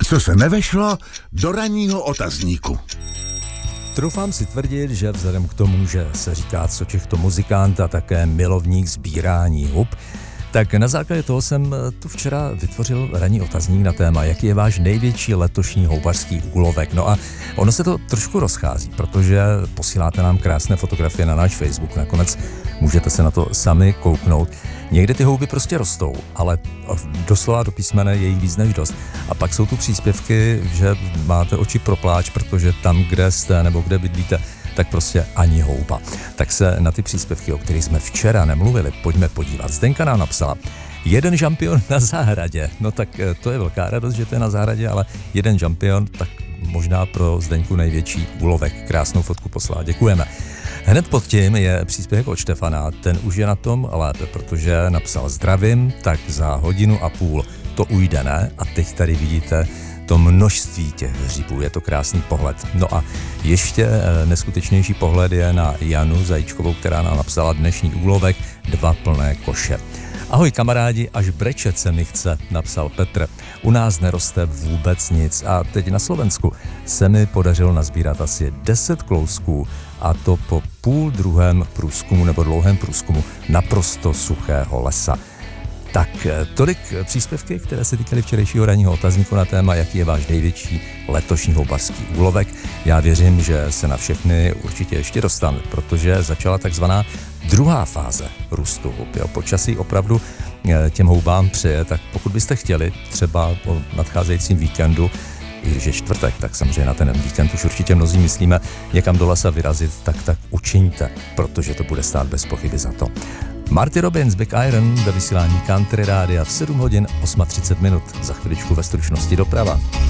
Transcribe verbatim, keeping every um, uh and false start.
co se nevešlo do ranního otazníku. Troufám si tvrdit, že vzhledem k tomu, že se říká co těchto muzikant a také milovník sbírání hub, tak na základě toho jsem tu včera vytvořil ranní otazník na téma, jaký je váš největší letošní houbařský úlovek. No a ono se to trošku rozchází, protože posíláte nám krásné fotografie na náš Facebook, nakonec můžete se na to sami kouknout. Někde ty houby prostě rostou, ale doslova do písmene je jich víc než dost. A pak jsou tu příspěvky, že máte oči pro pláč, protože tam, kde jste nebo kde bydlíte, tak prostě ani houba. Tak se na ty příspěvky, o kterých jsme včera nemluvili, pojďme podívat. Zdenka nám napsala, jeden žampion na zahradě. No tak to je velká radost, že to je na zahradě, ale jeden žampion, tak možná pro Zdenku největší úlovek. Krásnou fotku poslala, děkujeme. Hned pod tím je příspěvek od Štefana, ten už je na tom lépe, protože napsal zdravím, tak za hodinu a půl to ujde, ne? A teď tady vidíte to množství těch hřibů, je to krásný pohled. No a ještě neskutečnější pohled je na Janu Zajíčkovou, která nám napsala dnešní úlovek, dva plné koše. Ahoj kamarádi, až brečet se mi chce, napsal Petr. U nás neroste vůbec nic a teď na Slovensku se mi podařilo nazbírat asi deset klousků a to po půl druhém průzkumu nebo dlouhém průzkumu naprosto suchého lesa. Tak tolik příspěvky, které se týkaly včerejšího ranního otazníku na téma, jaký je váš největší letošní houbařský úlovek. Já věřím, že se na všechny určitě ještě dostane, protože začala takzvaná druhá fáze růstu hub. Jo, počasí opravdu těm houbám přeje, tak pokud byste chtěli třeba po nadcházejícím víkendu, i když je čtvrtek, tak samozřejmě na ten víkend už určitě mnozí myslíme někam do lesa vyrazit, tak tak učiňte, protože to bude stát bez pochyby za to. Marty Robbins, Big Iron ve vysílání Country Rádia v sedm hodin třicet osm minut. Za chviličku ve stručnosti doprava.